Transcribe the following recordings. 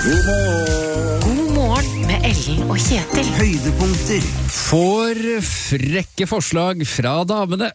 God morgen med Ellen og Kjetil. Høydepunkter. For frekke forslag fra damene.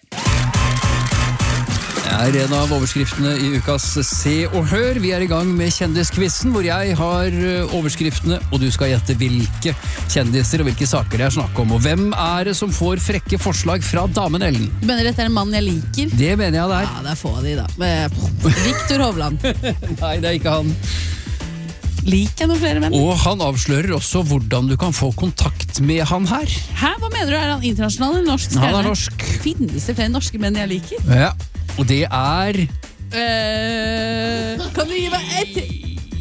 Det en av overskriftene i ukas Se og Hør. Vi i gang med kjendiskvissen, hvor jeg har overskriftene, og du skal gjette hvilke kjendiser og hvilke saker jeg snakker om. Og hvem det som får frekke forslag fra damen Ellen? Du mener dette en mann jeg liker? Det mener jeg det Ja, det få de da. Victor Hovland. Nei, det ikke han. Liker jeg noen flere menn? Og han avslører også hvordan du kan få kontakt med han her. Hæ? Hva mener du? Han internasjonal eller norsk? Han norsk. Finnes det flere norske menn jeg liker? Ja, og det Kan du gi meg et?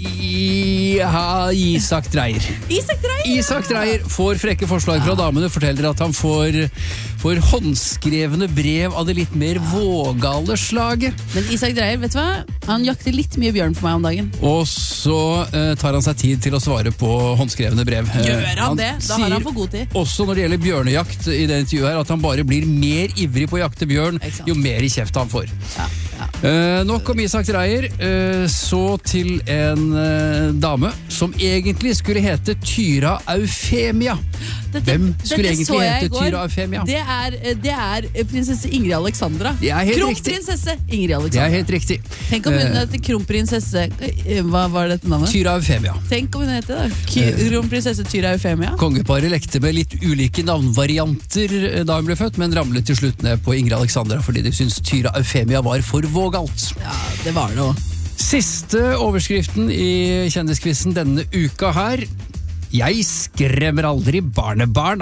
Isak Dreyer. Isak Dreyer får frekke forslag fra damene, forteller at han får håndskrevne brev av det litt mer vågale slaget. Men Isak Dreyer, vet du hva? Han jakter litt mye bjørn for meg om dagen. Og så tar han seg tid til å svare på håndskrevne brev. Gjør han det? Da har han for god tid. Også når det gjelder bjørnejakt i det intervjuet her, at han bare blir mer ivrig på å jakte bjørn, jo mer i kjeft han får. Nok om Isak Dreyer. Så til en dame som egentlig skulle hete Tyra Eufemia. Hvem skulle egentlig hete Tyra Eufemia? Det prinsesse Ingrid Alexandra. Kronprinsesse Ingrid Alexandra. Det helt riktig. Tenk om hun heter kronprinsesse. Hva var dette navnet? Tyra Eufemia. Tenk om hun heter det. Kronprinsesse Tyra Eufemia. Kongeparet lekte med litt ulike navnvarianter da hun ble født, men ramlet til slutt ned på Ingrid Alexandra fordi de syntes Tyra Eufemia var for vågalt. Ja, det var det også. Siste overskriften i kjendiskvissen denne uka her. Jeg skremmer aldri barnebarna.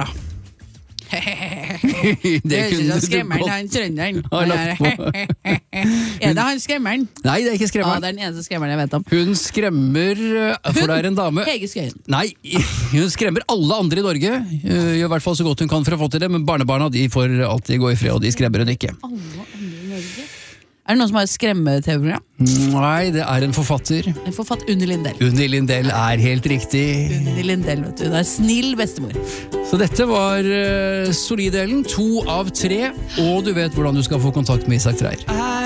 Det kunne du godt han trønderen. ha lagt på. Det han skremmeren? Nei, det ikke skremmeren. Det den eneste skremmeren jeg vet om. Hun skremmer, for det en dame. Hege Skøyen. Nei, hun skremmer alle andre i Norge. Gjør i hvert fall så godt hun kan for å få til det, men barnebarna de får alltid gå i fred, og de skremmer hun ikke. Alle andre i Norge? Det noen som har et skremme-TV-program? Nei, det en forfatter. En forfatter, Unni Lindell. Unni Lindell helt riktig. Unni Lindell, vet du. Hun snill bestemor. Så dette var solidelen, 2 av 3, og du vet hvordan du skal få kontakt med Isak Dreyer.